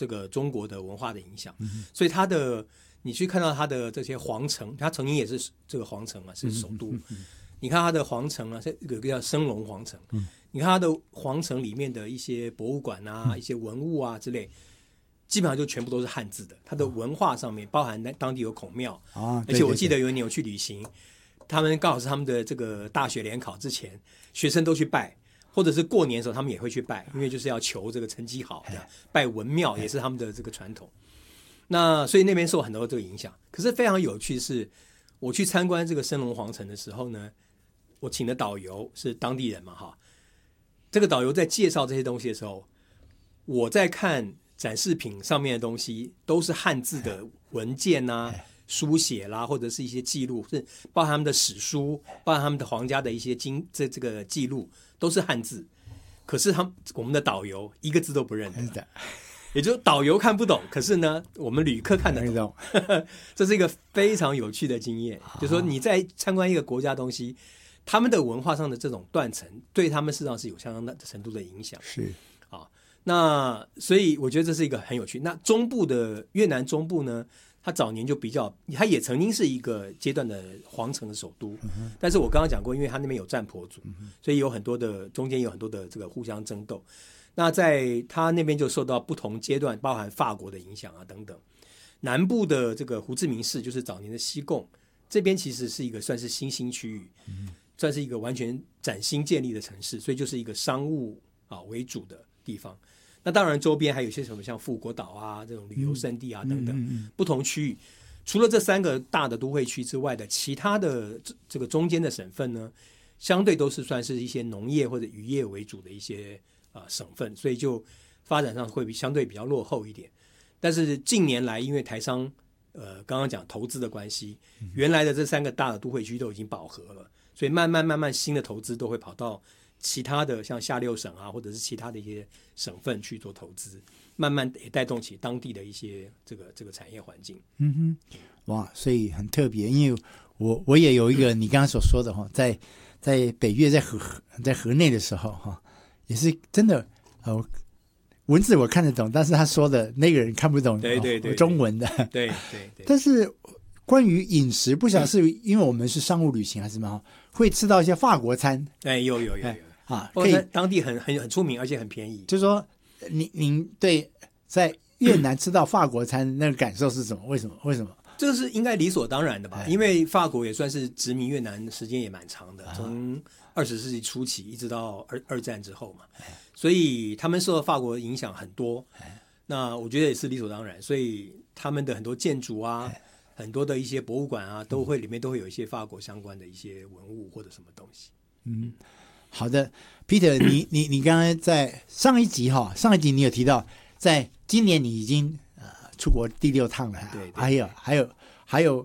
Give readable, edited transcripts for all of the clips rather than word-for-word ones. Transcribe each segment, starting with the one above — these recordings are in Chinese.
这个中国的文化的影响，所以你去看到它的这些皇城，它曾经也是这个皇城嘛，是首都。你看它的皇城啊，有个叫升龙皇城，你看它的皇城里面的一些博物馆啊、一些文物啊之类，基本上就全部都是汉字的。它的文化上面包含当地有孔庙而且我记得有一年我去旅行，他们刚好是他们的这个大学联考之前，学生都去拜。或者是过年的时候他们也会去拜，因为就是要求这个成绩好，拜文庙也是他们的这个传统。那所以那边受很多这个影响。可是非常有趣的是，我去参观这个升龙皇城的时候呢，我请的导游是当地人嘛，哈，这个导游在介绍这些东西的时候，我在看展示品上面的东西都是汉字的文件啊、书写啦，或者是一些记录，是包含他们的史书，包含他们的皇家的一些这个记录，都是汉字。可是我们的导游一个字都不认得，也就是导游看不懂，可是呢，我们旅客看得懂。这是一个非常有趣的经验，就是说你在参观一个国家东西，他们的文化上的这种断层，对他们事实上是有相当程度的影响。 是啊，那所以我觉得这是一个很有趣。那中部的越南中部呢，它早年就比较，它也曾经是一个阶段的皇城的首都，但是我刚刚讲过，因为它那边有占婆族，所以有很多的中间有很多的这个互相争斗。那在它那边就受到不同阶段，包含法国的影响啊等等。南部的这个胡志明市，就是早年的西贡，这边其实是一个算是新兴区域，算是一个完全崭新建立的城市，所以就是一个商务为主的地方。那当然周边还有一些什么像富国岛啊这种旅游胜地啊等等，不同区域。除了这3个大的都会区之外的其他的这个中间的省份呢，相对都是算是一些农业或者渔业为主的一些省份，所以就发展上会相对比较落后一点。但是近年来因为台商刚刚讲投资的关系，原来的这3个大的都会区都已经饱和了，所以慢慢新的投资都会跑到其他的像下6省啊，或者是其他的一些省份去做投资，慢慢也带动起当地的一些这个产业环境。 哇，所以很特别，因为我也有一个你刚刚所说的哈，在北越在河内的时候哈，也是真的文字我看得懂，但是他说的那个人看不懂对中文的。 对。 但是关于饮食，不晓得是因为我们是商务旅行还是什么，会吃到一些法国餐。 有可以， 当地很出名，而且很便宜。 就是说您对在越南吃到法国餐那个感受是什么？为什么？ 这是应该理所当然的吧，因为法国也算是殖民越南的时间也蛮长的，从20世纪初期一直到二战之后嘛，所以他们受到法国影响很多。那我觉得也是理所当然，所以他们的很多建筑啊，很多的一些博物馆啊，里面都会有一些法国相关的一些文物或者什么东西。 好的 ，Peter， 你刚才在上一集你有提到，在今年你已经出国第6趟了， 对， 还有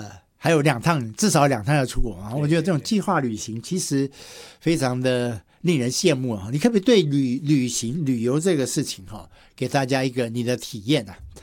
2趟，至少2趟要出国啊。我觉得这种计划旅行其实非常的令人羡慕啊。你可不可以对旅游这个事情给大家一个你的体验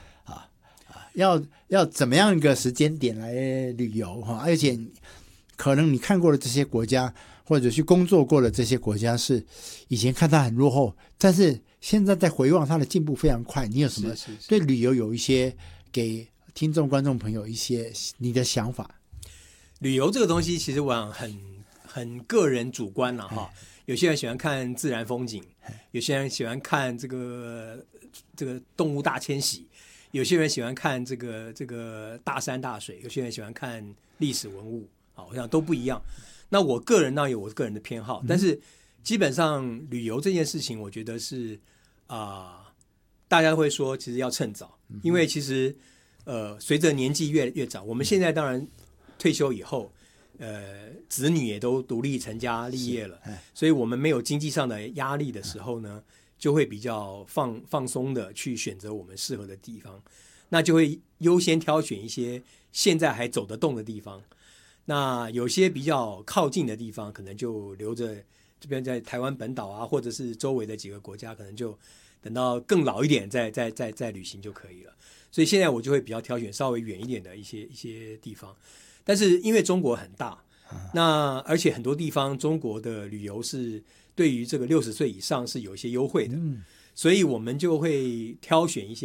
要怎么样一个时间点来旅游而且可能你看过的这些国家，或者去工作过的这些国家，是以前看它很落后，但是现在在回望它的进步非常快。你有什么对旅游有一些给听众观众朋友一些你的想法？ 旅游这个东西其实我想很个人主观了哈。有些人喜欢看自然风景，有些人喜欢看这个动物大迁徙，有些人喜欢看这个大山大水，有些人喜欢看历史文物，我想都不一样。那我个人有我个人的偏好，但是基本上旅游这件事情，我觉得是大家会说其实要趁早，因为其实随着年纪越长，我们现在当然退休以后，子女也都独立成家立业了，所以我们没有经济上的压力的时候呢，就会比较放松的去选择我们适合的地方，那就会优先挑选一些现在还走得动的地方。那有些比较靠近的地方，可能就留着这边在台湾本岛啊，或者是周围的几个国家，可能就等到更老一点再旅行就可以了。所以现在我就会比较挑选稍微远一点的一些地方。但是因为中国很大，那而且很多地方中国的旅游是对于这个60岁以上是有一些优惠的，所以我们就会挑选一些